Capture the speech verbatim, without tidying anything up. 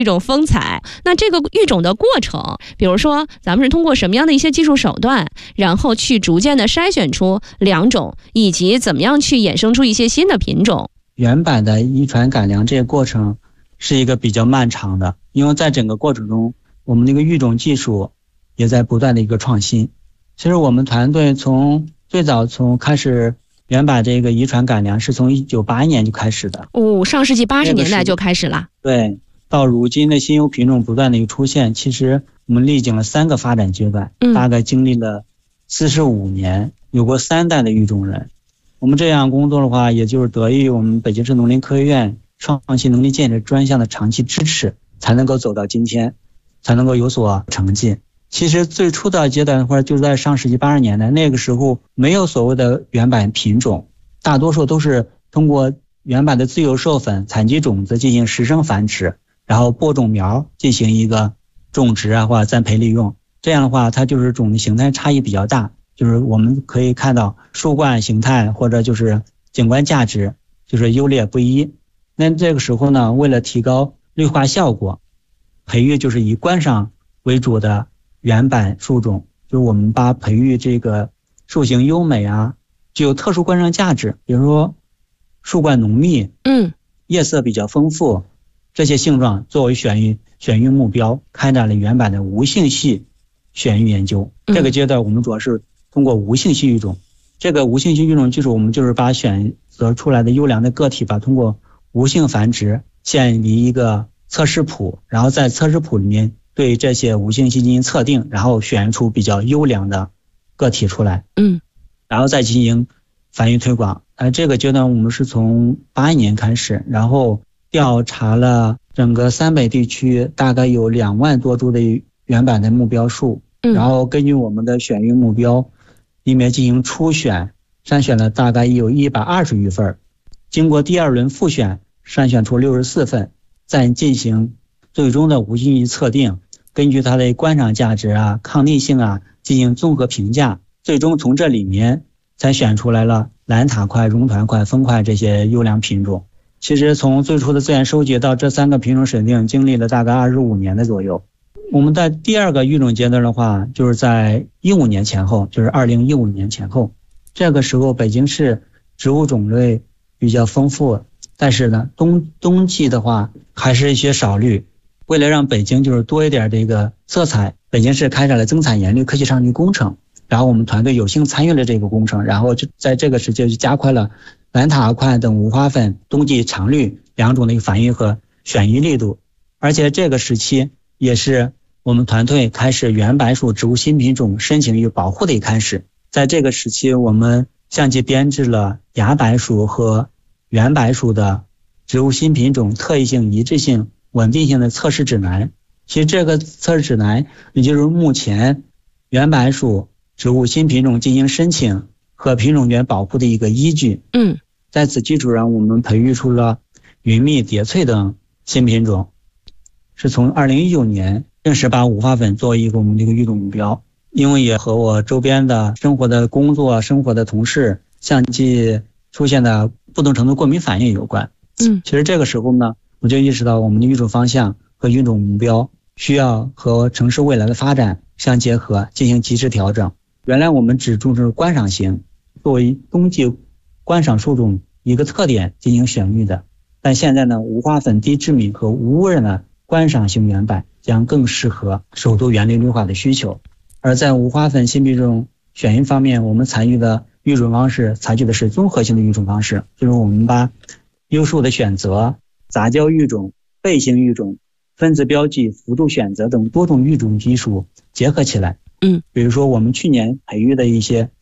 一种风采。那这个育种的过程，比如说咱们是通过什么样的一些技术手段，然后去逐渐的筛选出良种，以及怎么样去衍生出一些新的品种。 原版的遗传改良这个过程是一个比较漫长的，因为在整个过程中，我们这个育种技术也在不断的一个创新。其实我们团队从最早从开始原版这个遗传改良是从一九八一年就开始的。 哦，上世纪八十年代就开始了。 对，到如今的新优品种不断的一个出现，其实我们历经了三个发展阶段， 嗯、 大概经历了四十五年，有过三代的育种人。我们这样工作的话，也就是得益于我们北京市农林科学院创新能力建设专项的长期支持，才能够走到今天，才能够有所成绩。其实最初的阶段的话，就是在上世纪八十年代，那个时候没有所谓的原版品种，大多数都是通过原版的自由授粉、采集种子进行实生繁殖，然后播种苗进行一个种植啊或者栽培利用。这样的话，它就是种的形态差异比较大，就是我们可以看到树冠形态或者就是景观价值就是优劣不一。那这个时候呢，为了提高绿化效果，培育就是以观赏为主的原版树种，就是我们把培育这个树形优美啊，具有特殊观赏价值，比如说树冠浓密， 嗯， 叶色比较丰富，这些性状作为选育选育目标，开展了原版的无性系选育研究。 嗯、 这个阶段我们主要是通过无性系育种，这个无性系育种技术，我们就是把选择出来的优良的个体吧，通过无性繁殖建立一个测试谱，然后在测试谱里面对这些无性系进行测定，然后选出比较优良的个体出来， 嗯， 然后再进行繁育推广。呃，这个阶段我们是从八一年开始，然后调查了整个三北地区大概有两万多株的原版的目标树， 嗯， 然后根据我们的选育目标，里面进行初选，筛选了大概有一百二十余份，经过第二轮复选，筛选出六十四份，再进行最终的无性系测定，根据它的观赏价值啊、抗逆性啊进行综合评价，最终从这里面才选出来了蓝塔块、绒团块、枫块这些优良品种。其实从最初的资源收集到这三个品种审定，经历了大概二十五年的左右。我们在第二个育种阶段的话，就是在一五年前后，就是二零一五年前后，这个时候北京市植物种类比较丰富，但是呢，冬冬季的话还是一些少绿。为了让北京就是多一点这个色彩，北京市开展了增产研绿科技上育工程，然后我们团队有幸参与了这个工程，然后就在这个时期就加快了蓝塔块等无花粉冬季常绿两种的一个繁育和选育力度。而且这个时期也是我们团队开始原白属植物新品种申请与保护的一开始。在这个时期，我们相继编制了芽白属和原白属的植物新品种特异性、一致性、稳定性的测试指南。其实这个测试指南也就是目前原白属植物新品种进行申请和品种权保护的一个依据。 嗯， 在此基础上，我们培育出了云蜜、蝶翠等新品种，是从二零一九年正式把五花粉作为一个我们这个育种目标。因为也和我周边的生活的工作、生活的同事相继出现的不同程度过敏反应有关。 嗯， 其实这个时候呢，我就意识到我们的育种方向和育种目标需要和城市未来的发展相结合，进行及时调整。原来我们只注重观赏型，作为冬季观赏树种一个特点进行选育的，但现在呢，无花粉低致敏和无污染的观赏型原版将更适合首都园林绿化的需求。而在无花粉新品种选育方面，我们采取的育种方式采取的是综合性的育种方式，就是我们把优树的选择、杂交育种、倍型育种、分子标记、辅助选择等多种育种技术结合起来。 嗯， 比如说我们去年培育的一些